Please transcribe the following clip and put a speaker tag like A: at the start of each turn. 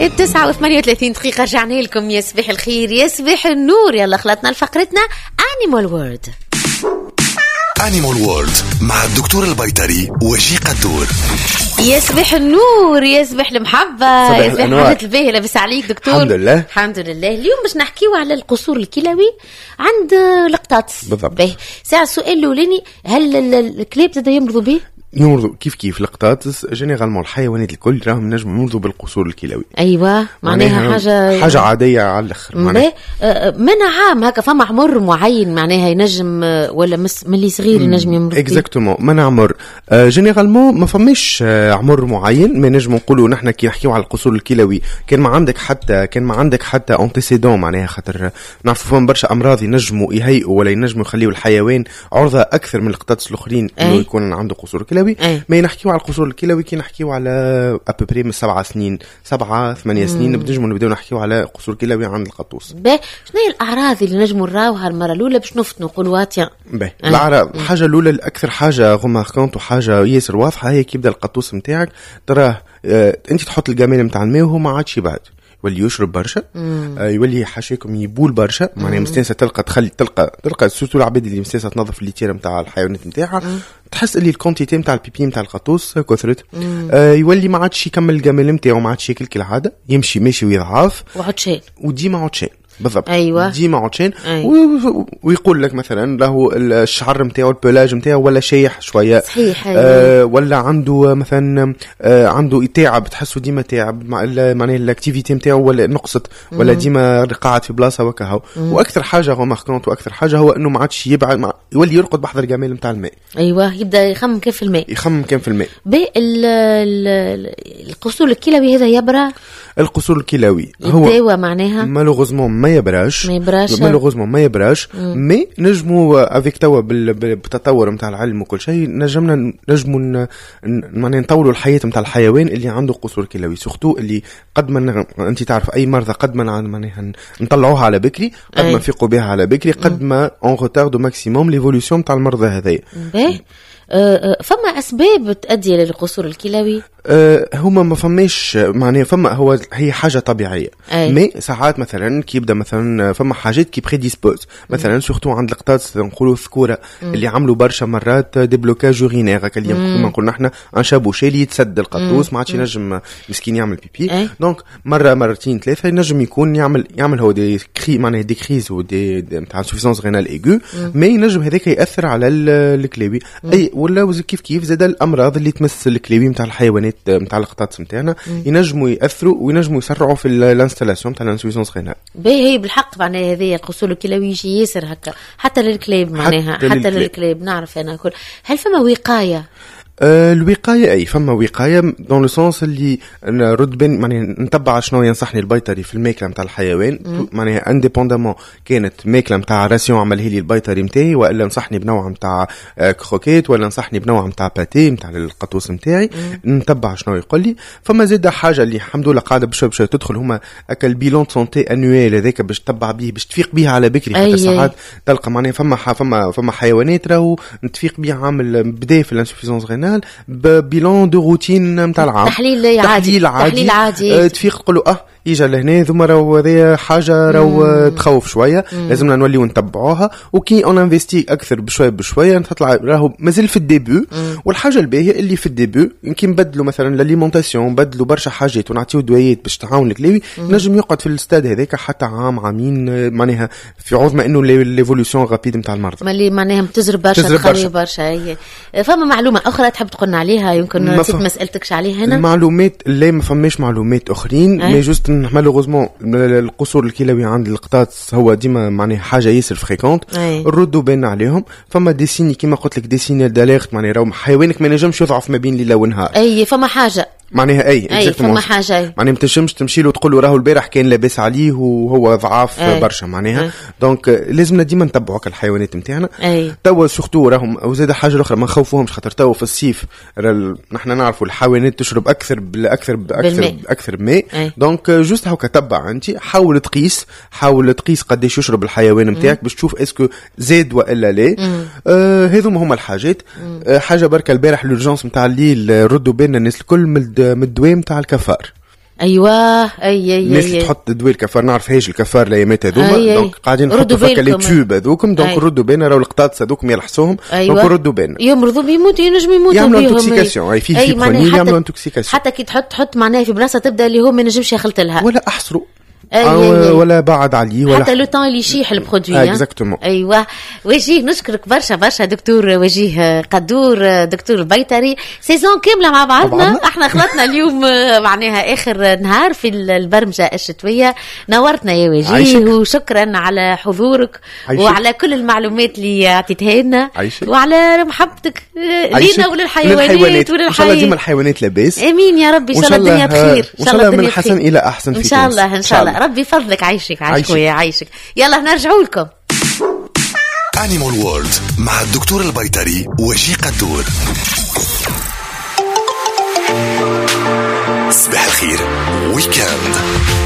A: 9:38 رجعنا لكم. يصبح الخير يصبح النور. يلا خلطنا لفقرتنا Animal World.
B: Animal World مع الدكتور البيطري وشي قدور.
A: يصبح النور، يصبح المحبة، يصبح حاجة الباهي. لاباس عليك دكتور؟
C: الحمد لله.
A: الحمد لله. اليوم باش نحكيو على القصور الكلوي عند القطاطس.
C: بالضبط.
A: ساعة السؤال الأولاني، هل الكلاب تبدا يمرضوا به؟
C: يمرضوا كيف القطاطس جينيرالمون الحيوانات الكل راهم نجم يمرضوا بالقصور الكلوي.
A: ايوه معناها
C: حاجه عاديه على الاخر.
A: منع عام هكا، فما عمر معين معناها ينجم ولا ملي صغير ينجم يمرض؟
C: اكزاكتومون منع عمر. جينيرالمون ما فماش عمر معين. ما نجم نقولوا نحن كي نحكيو على القصور الكلوي كان ما عندك حتى انتيسيدون، معناها خاطر نعرفوا فما برشا امراض ينجموا يهيئوا ولا ينجموا يخليوا الحيوان عرضه اكثر من القطاطس الاخرين انه يكون عنده قصور كلوي. ما نحكيو على القصور الكلوي كي نحكيو على ابري من 7 سنين 7-8 سنين نبداو نحكيو على قصور كلوي عند القطوس.
A: شنو هي الاعراض اللي نجموا نراوها المره الاولى باش نفتنوا نقولوا واتيا؟
C: الاعراض الحاجه الاولى الاكثر حاجه غوماركونت وحاجه ياسر واضحه هي كي يبدا القطوس نتاعك تراه انت تحط الجمال نتاع الماء وهو ما عادش يبعد، يولي يشرب برشا، يولي حاشيكم يبول برشا، معناها مستانسه تلقى سورتو العباد اللي مستانسه تنظف الليتير نتاع الحيوانات نتاعها، تحس اللي الكونتيتي نتاع البيبي نتاع القطوس كثرت. يولي ما عادش يكمل الجمال نتاعو، ما عادش ياكل كالعاده، يمشي ماشي ويضعف
A: وعطشان
C: وديما عطشان. بالضبط.
A: أيوة.
C: ديما عطشان. ويقول لك مثلا له الشعر نتاعو البلاج نتاعو ولا شايح شويه.
A: صحيح. أيوة.
C: ولا عنده مثلا عنده تعب، تحسه ديما تعب، معناها الاكتيفيتي نتاعو ولا نقصت ولا ديما قاعد في بلاصه وكهو. واكثر حاجه غوماركونت واكثر حاجه هو انه ما عادش يبعد، يولي يرقد بحذر الجمال نتاع الماء.
A: ايوه يبدا يخمم كيف في الماء. القصور الكلوي هذا يبرى. القصور
C: الكلوي
A: هو يداوى معناها
C: مالوغوزمون ما يبراش مالوغوزمون ما يبراش. مي نجموا افيك توا بالتطور نتاع العلم وكل شيء نجموا معناها نطولوا الحياه نتاع الحيوان اللي عنده قصور كلوي، سورتو اللي قد ما انت تعرف اي مرضى قد ما معناها نطلعوها على بكري، قد ما نفيقوا بها على بكري، قد ما اون روتاردو ماكسيموم ليفولوسيون نتاع المرضى هذايا.
A: فما اسباب تؤدي للقصور الكلوي؟
C: هما ما فماش معناها هي حاجه طبيعيه. مي ساعات مثلا كي يبدا مثلا فما حاجات كي بريديسبوز مثلا سورتو عند القطاطس نقولوا الذكوره اللي عملوا برشا مرات دي بلوكاج يورينير كما نقولوا نحنا ان شابوشي اللي يتسد القطوس ما عادش ينجم مسكين يعمل بيبي. دونك مره مرتين ثلاثه ينجم يكون يعمل هو دي كري معناها دي كريز ودي نتاع انسوفيسونس رينال ايغو. مي ينجم هذاك ياثر على الكلوي اي ولا كيف زاد الامراض اللي تمس الكلوي نتاع الحيوانات نتاع القطاطس نتاعنا ينجموا ياثروا وينجموا يسرعوا في الانستالاسيون نتاع الانسوفيسونس رينال.
A: هي بالحق معناها هذه القصور الكلوي يجي ياسر هكا حتى للكلاب معناها حتى للكلاب نعرف انا كل. هل فما وقايه؟
C: الوقايه اي فما وقايه دون لو سونس اللي نرد بين معناها نتبع شنو ينصحني البيطري في الماكله نتاع الحيوان معناها انديبوندامون كانت ماكله نتاع راسيون عمله لي البيطري نتاعي ولا نصحني بنوع نتاع كروكيت ولا نصحني بنوع نتاع باتي نتاع القطوس نتاعي نتبع شنو يقول لي. فما زاده حاجه اللي الحمد لله قاعده بشوي تدخل هما اكل البيلون سونتي انويل هذاك باش تتبع به باش تفيق به على بكري حتى ساعات تلقى معناها فما حيوانات راهو نتفيق به عامل بدا في الانسوفيسونس رينال ببيلون دو روتين نتاع العام تحليل عادي تفيق تقول يجي لهنا ثم راهو هذه حاجه راهو تخوف شويه لازمنا نوليو نتبعوها. وكي اون انفستي اكثر بشويه تطلع راهو مازال في الديبو. والحاجه الباهيه اللي في الديبو يمكن نبدلوا مثلا لاليمونطاسيون نبدلوا برشا حاجات ونعطيو دوايات باش تعاون الكلوي نجم يقعد في الاستاد هذاك حتى عامين معناها في عوض ما انه ليفولوسيون رابيد نتاع المرضى
A: مالي معناها بتزرب برشا تخلي برشا. فما معلومه اخرى تحب تقولنا عليها يمكن نسيت مسالتكش عليها هنا؟
C: المعلومات اللي ما فماش معلومات اخرين مي جوست مالوغوزمون القصور الكلوي عند القطاطس هو ديما معناها حاجه ياسر فريكونت نردوا بين عليهم. فما دي سيني كيما قلت لك دي سينيال داليرت معناها راهو حيوانك ما نجمش يضعف ما بين الليل والنهار.
A: فما حاجه
C: معناها
A: فما حاجه
C: معناها ما تنجمش تمشي له تقول له راهو البارح كان لاباس عليه وهو ضعاف برشا معناها. دونك لازمنا ديما نتبعوا الحيوانات نتاعنا توا سورتو راهم وزاد حاجه اخرى ما نخوفوهمش خاطر توا في الصيف نحن نعرفوا الحيوانات تشرب اكثر ماء. دونك جوست هاكا تبع انت حاول تقيس قداش يشرب الحيوان نتاعك باش تشوف اسكو زاد والا لا. هذوما هما الحاجات. حاجه بركه البارح لورجونس نتاع الليل ردوا بيننا الناس الكل من الدواء نتاع الكفار
A: ايوه
C: الناس اللي تحط دواء الكفار نعرف هاج الكفار الايامات هذوما دونك قاعدين نحطوا فك لي تيوب هذوكم دونك ردوا بالنا راهو القطاطس هذوكم يلحسوهم دونك ردوا بالنا
A: يمرضوا بيموتوا ينجم يموتوا
C: يعملوا انتوكسيكاسيون في فيبرونيل يعملوا انتوكسيكاسيون
A: حتى كي تحط معناها في بلاصه تبدا اللي هو ما نجمش يخلط لها
C: ولا احصروا ولا بعد عليه ولا
A: حتى لو طون اللي يشيح البرودوي
C: اكزاكتومون.
A: ايوه وجيه نشكرك برشا دكتور وجيه قدور دكتور البيطري سيزون كامله مع بعضنا احنا خلطنا اليوم معناها اخر نهار في البرمجه الشتويه. نورتنا يا وجيه وشكرا على حضورك وعلى كل المعلومات اللي عطيتها لنا وعلى محبتك لينا وللحيوانات
C: ان شاء الله ديما الحيوانات لاباس.
A: امين يا رب. ان شاء الله الدنيا بخير
C: ان شاء الله من حسن الى احسن
A: ان شاء الله. ان شاء الله ربي فضلك. عايشك يلا نرجعوا لكم
B: أنيمال وورلد مع الدكتور البيطري وجيه قدور. صباح الخير ويكند.